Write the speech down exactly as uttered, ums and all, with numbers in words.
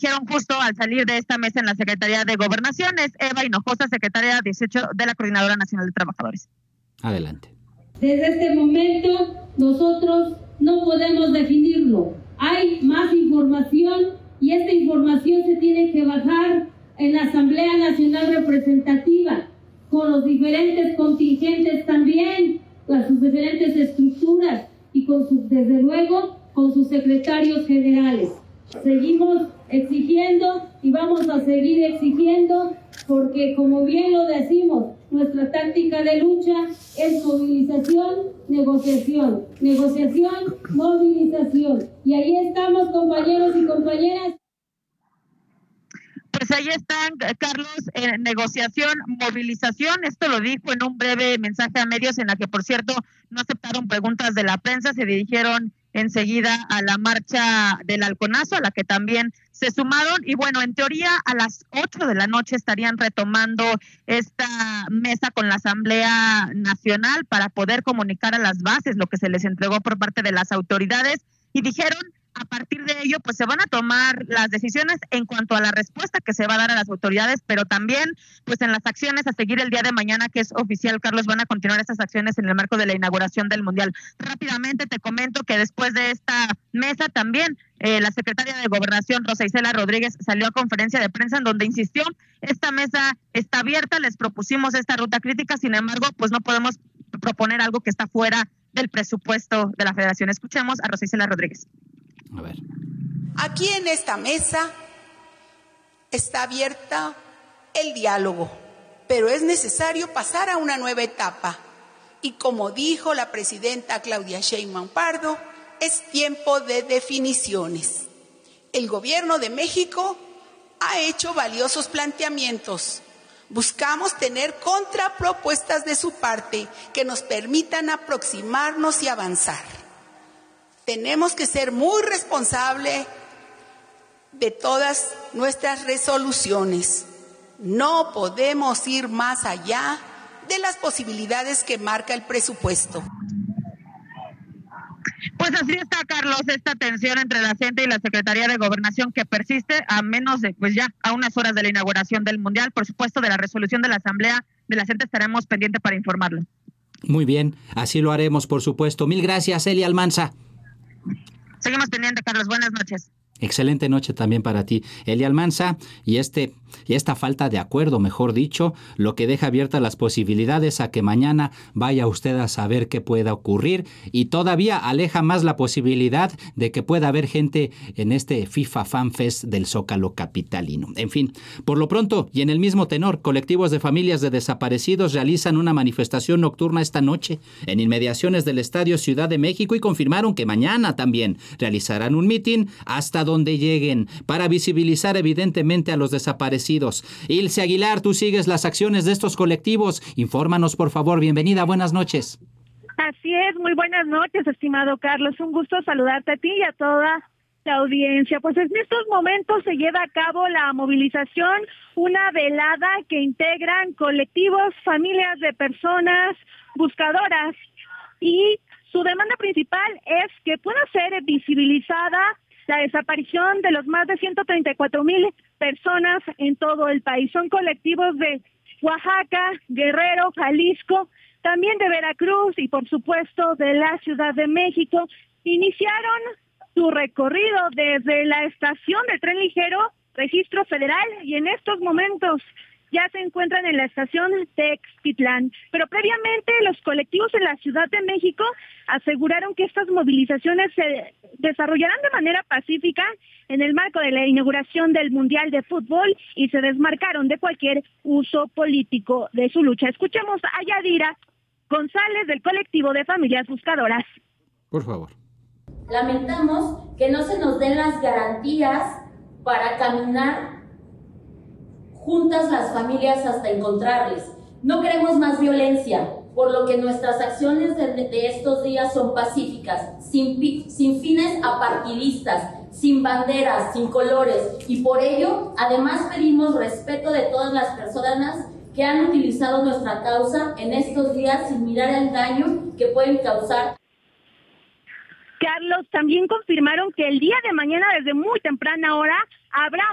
dijeron justo al salir de esta mesa en la Secretaría de Gobernación. Es Eva Hinojosa, secretaria dieciocho de la Coordinadora Nacional de Trabajadores. Adelante. Desde este momento nosotros no podemos definirlo. Hay más información y esta información se tiene que bajar en la Asamblea Nacional Representativa con los diferentes contingentes también, con sus diferentes estructuras y con su, desde luego con sus secretarios generales. Seguimos exigiendo y vamos a seguir exigiendo porque, como bien lo decimos, nuestra táctica de lucha es movilización, negociación, negociación, movilización. Y ahí estamos, compañeros y compañeras. Pues ahí están, Carlos, en negociación, movilización. Esto lo dijo en un breve mensaje a medios, en la que, por cierto, no aceptaron preguntas de la prensa, se dirigieron enseguida a la marcha del halconazo, a la que también se sumaron. Y bueno, en teoría a las ocho de la noche estarían retomando esta mesa con la Asamblea Nacional para poder comunicar a las bases lo que se les entregó por parte de las autoridades, y dijeron, a partir de ello, pues se van a tomar las decisiones en cuanto a la respuesta que se va a dar a las autoridades, pero también, pues en las acciones a seguir el día de mañana, que es oficial, Carlos, van a continuar estas acciones en el marco de la inauguración del Mundial. Rápidamente te comento que después de esta mesa también eh, la secretaria de Gobernación, Rosa Isela Rodríguez, salió a conferencia de prensa en donde insistió, esta mesa está abierta, les propusimos esta ruta crítica, sin embargo, pues no podemos proponer algo que está fuera del presupuesto de la Federación. Escuchemos a Rosa Isela Rodríguez. A ver. Aquí en esta mesa está abierta el diálogo, pero es necesario pasar a una nueva etapa. Y como dijo la presidenta Claudia Sheinbaum Pardo, es tiempo de definiciones. El gobierno de México ha hecho valiosos planteamientos. Buscamos tener contrapropuestas de su parte que nos permitan aproximarnos y avanzar. Tenemos que ser muy responsables de todas nuestras resoluciones. No podemos ir más allá de las posibilidades que marca el presupuesto. Pues así está, Carlos, esta tensión entre la gente y la Secretaría de Gobernación, que persiste a menos de, pues ya, a unas horas de la inauguración del Mundial. Por supuesto, de la resolución de la Asamblea de la gente estaremos pendientes para informarlo. Muy bien, así lo haremos, por supuesto. Mil gracias, Elia Almanza. Seguimos pendientes, Carlos. Buenas noches. Excelente noche también para ti, Elia Almanza, y este y esta falta de acuerdo, mejor dicho, lo que deja abiertas las posibilidades a que mañana vaya usted a saber qué pueda ocurrir, y todavía aleja más la posibilidad de que pueda haber gente en este FIFA Fan Fest del Zócalo capitalino. En fin, por lo pronto, y en el mismo tenor, colectivos de familias de desaparecidos realizan una manifestación nocturna esta noche en inmediaciones del Estadio Ciudad de México y confirmaron que mañana también realizarán un mitin hasta donde lleguen para visibilizar evidentemente a los desaparecidos. Ilse Aguilar, tú sigues las acciones de estos colectivos. Infórmanos, por favor. Bienvenida, buenas noches. Así es, muy buenas noches, estimado Carlos. Un gusto saludarte a ti y a toda la audiencia. Pues en estos momentos se lleva a cabo la movilización, una velada que integran colectivos, familias de personas buscadoras, y su demanda principal es que pueda ser visibilizada la desaparición de los más de ciento treinta y cuatro mil personas en todo el país. Son colectivos de Oaxaca, Guerrero, Jalisco, también de Veracruz y por supuesto de la Ciudad de México. Iniciaron su recorrido desde la estación del tren ligero Registro Federal y en estos momentos ya se encuentran en la estación Textitlán. Pero previamente los colectivos en la Ciudad de México aseguraron que estas movilizaciones se desarrollarán de manera pacífica en el marco de la inauguración del Mundial de Fútbol y se desmarcaron de cualquier uso político de su lucha. Escuchemos a Yadira González del colectivo de familias buscadoras. Por favor. Lamentamos que no se nos den las garantías para caminar juntas las familias hasta encontrarles. No queremos más violencia, por lo que nuestras acciones de, de estos días son pacíficas, sin, sin fines apartidistas, sin banderas, sin colores, y por ello, además pedimos respeto de todas las personas que han utilizado nuestra causa en estos días sin mirar el daño que pueden causar. Carlos, también confirmaron que el día de mañana, desde muy temprana hora, habrá